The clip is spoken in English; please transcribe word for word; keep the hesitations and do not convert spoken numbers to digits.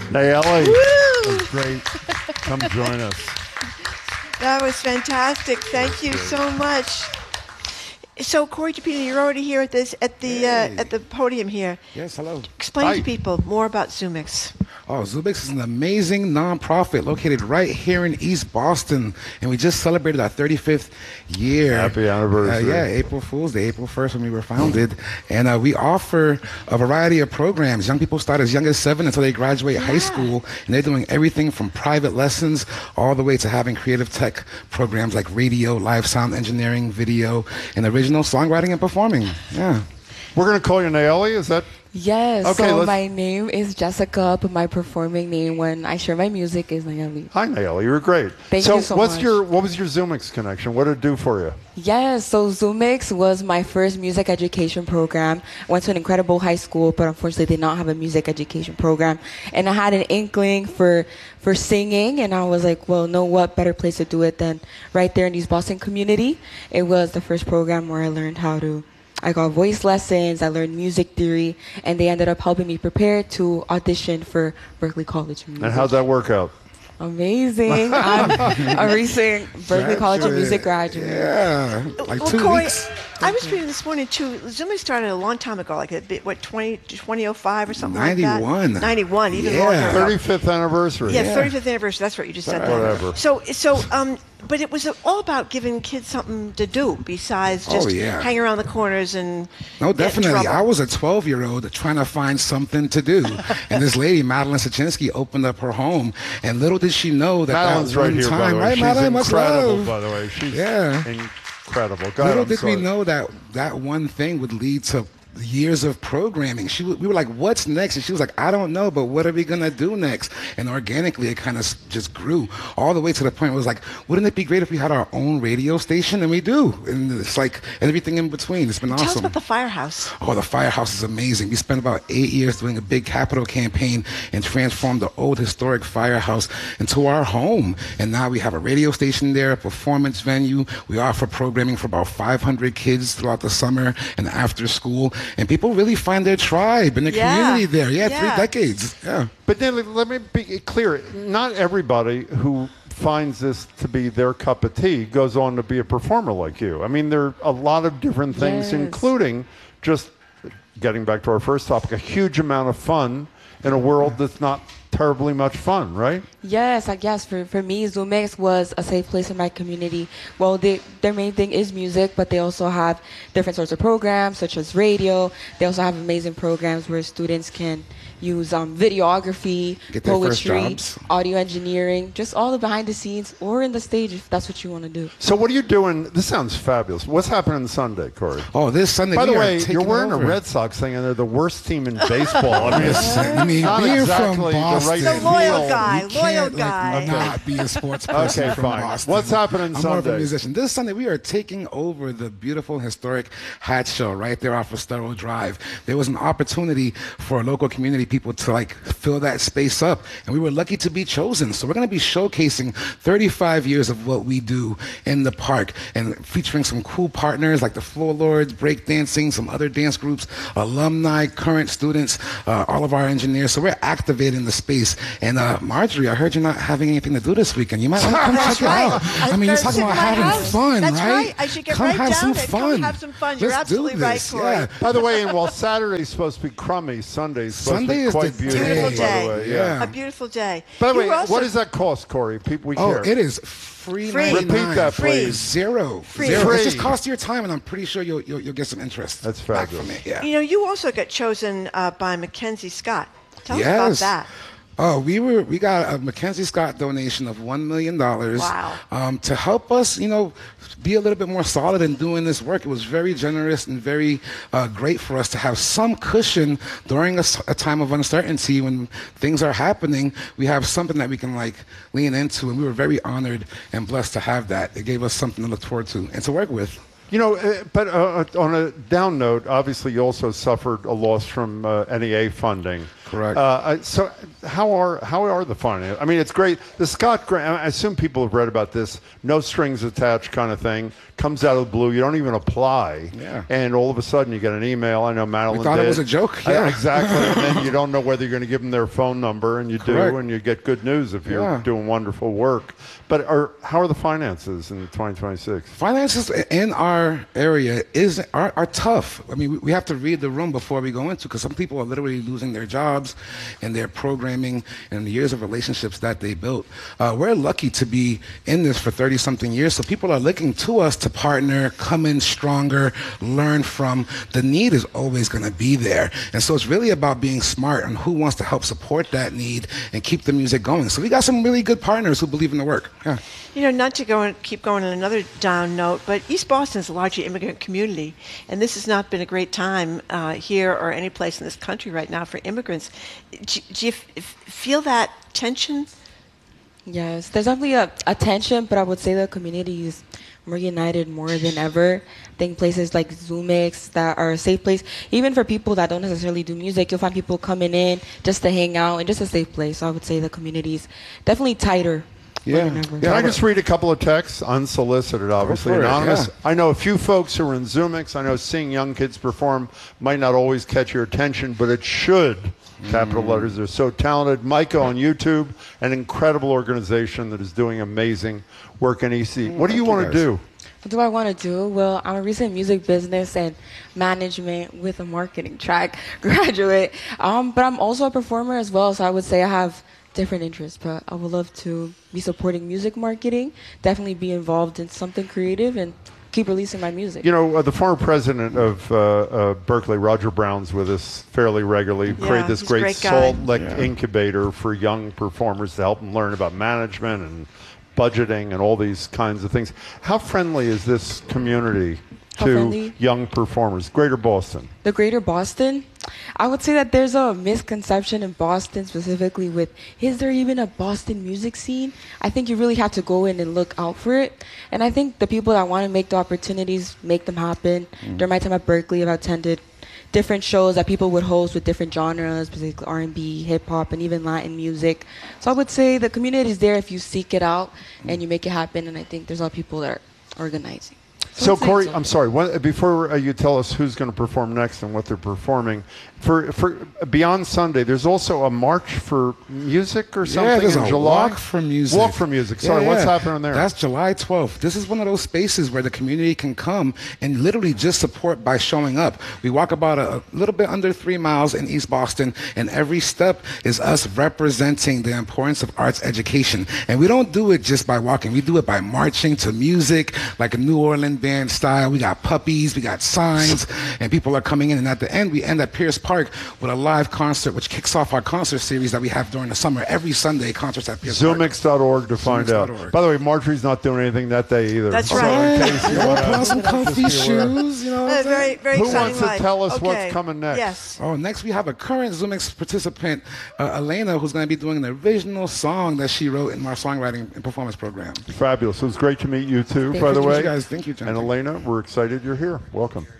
Nayeli, that was great. Come join us. That was fantastic. Thank you so much. So, Corey DePina, you're already here at this at the Hey. uh, at the podium here. Yes, hello. Explain Hi. to people more about Zoomix. Oh, Zubix is an amazing nonprofit located right here in East Boston, and we just celebrated our thirty-fifth year. Happy anniversary. Uh, yeah, April Fool's Day, April first when we were founded. And uh, we offer a variety of programs. Young people start as young as seven until they graduate Yeah. high school, and they're doing everything from private lessons all the way to having creative tech programs like radio, live sound engineering, video, and original songwriting and performing. Yeah. We're going to call you Nayeli. Is that? Yes, Okay, so let's- my name is Jessica, but my performing name when I share my music is Nayeli. Hi, Nayeli. You were great. Thank so you so what's much. your what was your Zoomix connection? What did it do for you? Yes, so Zoomix was my first music education program. I went to an incredible high school, but unfortunately did not have a music education program. And I had an inkling for for singing, and I was like, well, no, what better place to do it than right there in the East Boston community. It was the first program where I learned how to I got voice lessons, I learned music theory, and they ended up helping me prepare to audition for Berklee College of Music. And how'd that work out? Amazing. I'm a recent Berklee College of Music graduate. Yeah, like Well, two Corey, weeks. I was reading this morning too. Zoomix started a long time ago, like a bit, what, twenty, twenty oh five or something like ninety-one. that? ninety-one, even Yeah. longer ago. thirty-fifth anniversary. Yeah, Yeah. thirty-fifth anniversary. That's right. You just said that. Whatever. So, so, um, but it was all about giving kids something to do besides just Oh, yeah. hang around the corners and No, get in definitely. trouble. I was a twelve-year-old trying to find something to do. And this lady, Madeline Sachinsky, opened up her home. And little did she know that Madeline's that one right here, time, by the way. right, She's Madeline, much incredible, love. by the way. She's Yeah. incredible. Go ahead, Little I'm did we sorry. know that that one thing would lead to years of programming. She, w- we were like, what's next? And she was like, I don't know, but what are we going to do next? And organically, it kind of just grew all the way to the point where it was like, wouldn't it be great if we had our own radio station? And we do. And it's like, and everything in between. It's been Tell us awesome. about the firehouse. Oh, the firehouse is amazing. We spent about eight years doing a big capital campaign and transformed the old historic firehouse into our home. And now we have a radio station there, a performance venue. We offer programming for about five hundred kids throughout the summer and after school. And people really find their tribe and their Yeah. community there. Yeah, Yeah. three decades. Yeah. But then let me be clear. Not everybody who finds this to be their cup of tea goes on to be a performer like you. I mean, there are a lot of different things, Yes. including just getting back to our first topic, a huge amount of fun in a world that's not terribly much fun, right? Yes, I guess for, for me, Zoomix was a safe place in my community. Well, they, their main thing is music, but they also have different sorts of programs, such as radio. They also have amazing programs where students can use um, videography, Get their first poetry, jobs. audio engineering, just all the behind the scenes or in the stage if that's what you want to do. So what are you doing? This sounds fabulous. What's happening Sunday, Corey? Oh, this Sunday. By the we are way, you're taking wearing over. a Red Sox thing, and they're the worst team in baseball. I mean, it's I mean, not being exactly from the Boston. right The loyal feel. guy. You Loyal can't, guy. Like, not be a sports person Okay, from fine. Boston. What's happening I'm more of a Sunday? musician. This Sunday, we are taking over the beautiful historic Hat Show right there off of Sterro Drive. There was an opportunity for local community people to like fill that space up, and we were lucky to be chosen. So we're going to be showcasing thirty-five years of what we do in the park and featuring some cool partners like the Floor Lords, breakdancing, some other dance groups, alumni, current students, uh, all of our engineers. So we're activating the space. And uh, Marjorie, I heard you're not having anything to do this weekend. You might want to come That's check right. it out. I mean, you're Thursday talking about at my having house. fun, That's right? right. I should get come right have down some there. fun. Come have some fun. You're Let's do absolutely right, this. Corey. Yeah. By the way, and while Saturday's supposed to be crummy, Sunday's supposed Sunday to be is quite the beautiful. Beautiful day. By day. the way, Yeah. A beautiful day. By the You way, were also- what does that cost, Corey? People, we Oh, care. it is free. Free. ninety-nine. Repeat that, Free. please. Zero. Free. Zero. Free. It's just cost your time, and I'm pretty sure you'll you'll, you'll get some interest. That's back fabulous. from it. Yeah. You know, you also got chosen uh, by Mackenzie Scott. Tell Yes. us about that. Oh, we were we got a Mackenzie Scott donation of one million dollars. Wow. Um, to help us, you know, be a little bit more solid in doing this work. It was very generous and very uh, great for us to have some cushion during a, s- a time of uncertainty when things are happening. We have something that we can like lean into, and we were very honored and blessed to have that. It gave us something to look forward to and to work with. You know, uh, but uh, on a down note, obviously you also suffered a loss from uh, N E A funding. Correct. Uh, I- so how are how are the finance? I mean, it's great. The Scott Grant. I assume people have read about this. No strings attached kind of thing. Comes out of the blue. You don't even apply. Yeah. And all of a sudden you get an email. I know Madeline We thought did. it was a joke. Uh, Yeah. exactly. And then you don't know whether you're going to give them their phone number, and you Correct. do, and you get good news if you're Yeah. doing wonderful work. But are how are the finances in twenty twenty-six? Finances in our area is are, are tough. I mean, we- we have to read the room before we go into, because some people are literally losing their jobs and their programming and the years of relationships that they built. Uh, we're lucky to be in this for thirty something years, so people are looking to us to partner, come in stronger, learn from. The need is always going to be there, and so it's really about being smart on who wants to help support that need and keep the music going. So we got some really good partners who believe in the work. Yeah. You know, not to go and keep going on another down note, but East Boston is a largely immigrant community, and this has not been a great time uh, here or any place in this country right now for immigrants. Do, do you f- f- feel that tension? Yes, there's definitely a, a tension, but I would say the community is more united more than ever. I think places like Zoomix that are a safe place, even for people that don't necessarily do music, you'll find people coming in just to hang out and just a safe place. So I would say the community is definitely tighter. more Yeah. than ever. Can I just read a couple of texts, unsolicited, obviously, for it, anonymous? yeah. I know a few folks who are in Zoomix. I know seeing young kids perform might not always catch your attention, but it should. Capital Mm. letters. They're so talented. Micah on YouTube, an incredible organization that is doing amazing work in E C. What do you thank you, want to guys. do? What do I want to do? Well, I'm a recent music business and management with a marketing track graduate, um, but I'm also a performer as well, so I would say I have different interests, but I would love to be supporting music marketing, definitely be involved in something creative, and keep releasing my music. You know, uh, the former president of uh, uh, Berkeley, Roger Brown's with us fairly regularly, Yeah, created this he's a great, great guy. Salt Lick Yeah. incubator for young performers to help them learn about management and budgeting and all these kinds of things. How friendly is this community How to friendly? young performers? Greater Boston. The greater Boston, I would say that there's a misconception in Boston specifically with, is there even a Boston music scene? I think you really have to go in and look out for it. And I think the people that want to make the opportunities, make them happen. During my time at Berkeley, I've attended different shows that people would host with different genres, particularly R and B, hip hop, and even Latin music. So I would say the community is there if you seek it out and you make it happen. And I think there's a lot of people that are organizing. So, I'd say Corey, so. I'm sorry. One, before uh, you tell us who's going to perform next and what they're performing, for for Beyond Sunday, there's also a march for music or something Yeah, there's in a July. walk for music. Walk for music. Sorry, Yeah, what's yeah. happening there? That's July twelfth. This is one of those spaces where the community can come and literally just support by showing up. We walk about a, a little bit under three miles in East Boston, and every step is us representing the importance of arts education. And we don't do it just by walking. We do it by marching to music, like a New Orleans band style. We got puppies, we got signs, and people are coming in. And at the end, we end at Pierce Park with a live concert, which kicks off our concert series that we have during the summer. Every Sunday, concerts at Pierce Park. Zoomix dot org to find out. Zoomix dot org. By the way, Marjorie's not doing anything that day either. That's So right. in case you We'll wanna- put on some comfy just be aware. shoes, you know what Uh, I'm saying? very, very Who exciting wants to life. tell us what's Okay. coming next? Yes. Oh, next we have a current Zoomix participant, uh, Elena, who's going to be doing an original song that she wrote in our songwriting and performance program. Fabulous. It was great to meet you too, Thank by you, the you way. guys. Thank you, John. And Elena, we're excited you're here. Welcome.